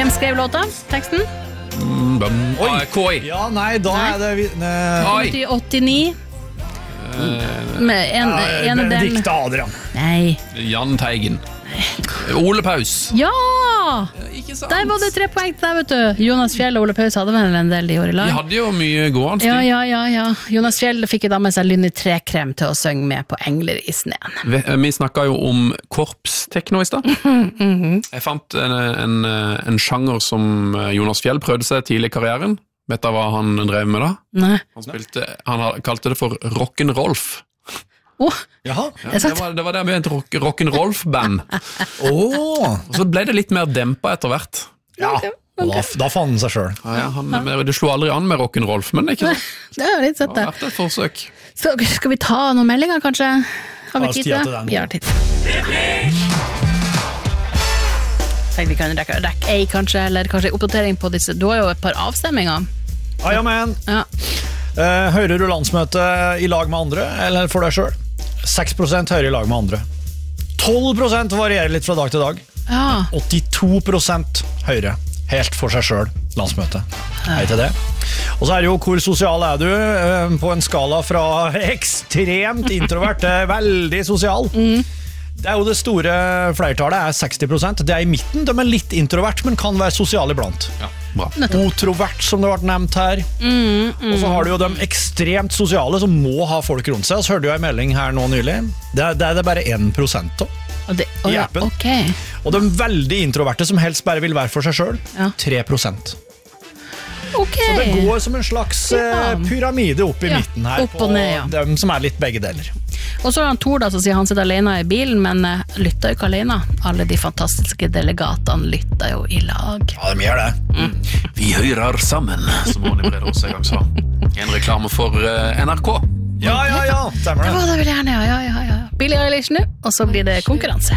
Hvem skrev låta? Teksten? Koi. Ja, nei, da er det Oi. 89 med en del. Benedikte Adrian. Nei. Jan Teigen. Ole Paus. Ja! Ikke sant? Der var det 3 poeng der, vet du. Jonas Fjell og Ole Paus hadde vel en del de år i lag. De hadde jo mye gående. Ja. Jonas Fjell fikk da med seg Lynne Trekrem til å synge med på Engler i sneen. Vi snakket jo om korpstekno i sted. Jeg fant en sjanger som Jonas Fjell prøvde seg tidlig i karrieren. Vet du hva han drev med da? Nei. Han kalte det for Rock'n'Rolf. Jaha. Ja, det var det jeg begynte Rock'n'Rolf-band. Og så ble det litt mer dempet etter hvert. Ja, og da fant han seg selv. Det slo aldri an med Rock'n'Rolf, men ikke sant? Det har litt sett Det det. har vært et forsøk. Skal vi ta noen meldinger, kanskje? Har vi tid til det? Vi har tid. Tenk vi kan rekke ei, kanskje, eller kanskje oppdatering på disse. Du har jo et par avstemminger. Ja, men. Ja. Hører du landsmøtet i lag med andre, eller for deg selv? 6% hører i lag med andre. 12% varierer litt fra dag til dag. Ja. 82% høyre, helt for seg selv, landsmøtet. Hei til det. Og så er det jo, hvor sosial er du? På en skala fra ekstremt introvert til veldig sosial. Det er jo det store flertallet, er 60%. Det er i midten, de er litt introvert, men kan være sosial iblant. Ja, bra. Otrovert, som det har vært nevnt her. Og så har du jo de ekstremt sosiale som må ha folk rundt seg. Så hørte jeg en melding her nå nylig. Det er det bare 1% da, i appen. Okay. Og de veldig introverte som helst bare vil være for seg selv, 3%. Okay. Så det går som en slags pyramide opp i midten her, opp og ned, på dem som er litt begge deler. Og så har han Tor da, som sier han sitter alene i bilen, men lytter jo ikke alene. Alle de fantastiske delegatene lytter jo i lag. Ja, de gjør det. Vi hører sammen, som Ronny Brede også en gang sa. En reklame for NRK. Ja, stemmer det. Det var det vel gjerne, ja. Billig Eilish nå, og så blir det konkurranse.